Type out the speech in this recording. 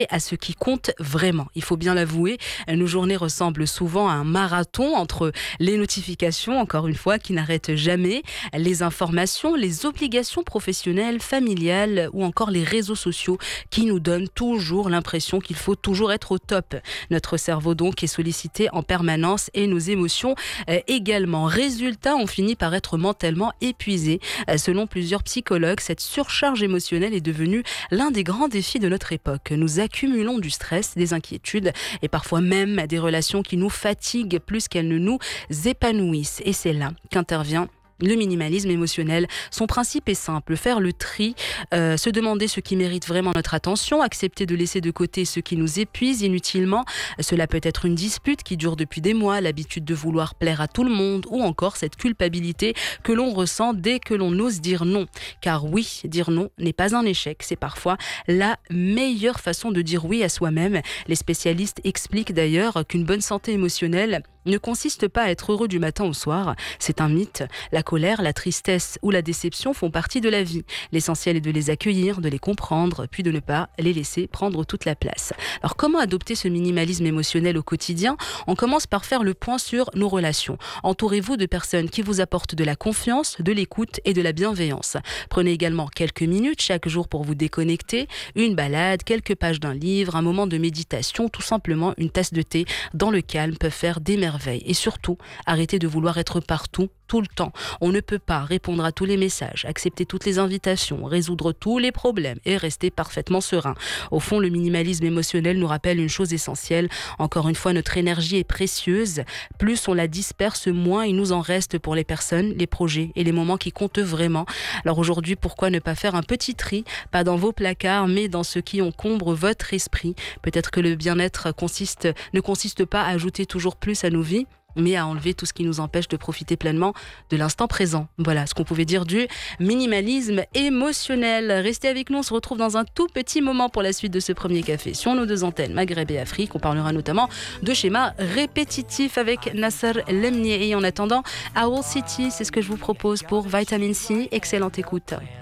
à ce qui compte vraiment. Il faut bien l'avouer, nos journées ressemblent souvent à un marathon entre les notifications, encore une fois, qui n'arrêtent jamais, les informations, les obligations professionnelles, familiales ou encore les réseaux sociaux qui nous donnent toujours l'impression qu'il faut toujours être au top. Notre cerveau donc est sollicité en permanence et nos émotions également. Résultat, on finit par être mentalement épuisé. Selon plusieurs psychologues, cette surcharge émotionnelle est devenue l'un des grands défis de notre époque. Nous accumulons du stress, des inquiétudes et parfois même des relations qui nous fatiguent plus qu'elles ne nous épanouissent. Et c'est là qu'intervient le minimalisme émotionnel. Son principe est simple, faire le tri, se demander ce qui mérite vraiment notre attention, accepter de laisser de côté ce qui nous épuise inutilement. Cela peut être une dispute qui dure depuis des mois, l'habitude de vouloir plaire à tout le monde ou encore cette culpabilité que l'on ressent dès que l'on ose dire non. Car oui, dire non n'est pas un échec, c'est parfois la meilleure façon de dire oui à soi-même. Les spécialistes expliquent d'ailleurs qu'une bonne santé émotionnelle ne consiste pas à être heureux du matin au soir. C'est un mythe. La colère, la tristesse ou la déception font partie de la vie. L'essentiel est de les accueillir, de les comprendre, puis de ne pas les laisser prendre toute la place. Alors comment adopter ce minimalisme émotionnel au quotidien ? On commence par faire le point sur nos relations. Entourez-vous de personnes qui vous apportent de la confiance, de l'écoute et de la bienveillance. Prenez également quelques minutes chaque jour pour vous déconnecter. Une balade, quelques pages d'un livre, un moment de méditation, tout simplement une tasse de thé dans le calme peuvent faire des merveilles. Et surtout, arrêtez de vouloir être partout, tout le temps. On ne peut pas répondre à tous les messages, accepter toutes les invitations, résoudre tous les problèmes et rester parfaitement serein. Au fond, le minimalisme émotionnel nous rappelle une chose essentielle. Encore une fois, notre énergie est précieuse. Plus on la disperse, moins il nous en reste pour les personnes, les projets et les moments qui comptent vraiment. Alors aujourd'hui, pourquoi ne pas faire un petit tri, pas dans vos placards, mais dans ce qui encombre votre esprit. Peut-être que le bien-être ne consiste pas à ajouter toujours plus à nos vies, mais à enlever tout ce qui nous empêche de profiter pleinement de l'instant présent. Voilà ce qu'on pouvait dire du minimalisme émotionnel. Restez avec nous, on se retrouve dans un tout petit moment pour la suite de ce premier café sur nos deux antennes Maghreb et Afrique. On parlera notamment de schémas répétitifs avec Nasser Lemnier. Et en attendant, Owl City, c'est ce que je vous propose pour Vitamin C. Excellente écoute.